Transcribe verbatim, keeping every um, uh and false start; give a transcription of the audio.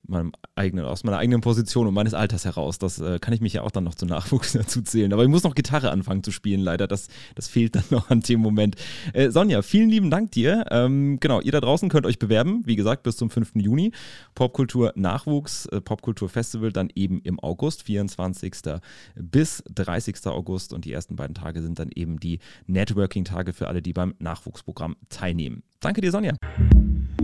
meinem eigenen, aus meiner eigenen Position und meines Alters heraus. Das äh, kann ich mich ja auch dann noch zum Nachwuchs dazu zählen. Aber ich muss noch Gitarre anfangen zu spielen, leider. Das, das fehlt dann noch an dem Moment. Äh, Sonja, vielen lieben Dank dir. Ähm, genau, ihr da draußen könnt euch bewerben. Wie gesagt, bis zum fünften Juni. Popkultur Nachwuchs, äh, Popkultur Festival dann eben im August, vierundzwanzigsten bis dreißigsten August. Und die ersten beiden Tage sind dann eben die Networking-Tage für alle, die beim Nachwuchsprogramm teilnehmen. Danke dir, Sonja.